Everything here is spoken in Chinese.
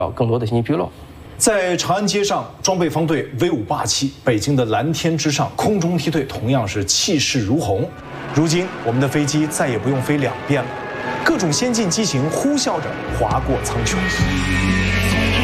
更多的信息披露。 在长安街上，装备方队威武霸气；北京的蓝天之上，空中梯队同样是气势如虹。如今，我们的飞机再也不用飞2遍了，各种先进机型呼啸着划过苍穹。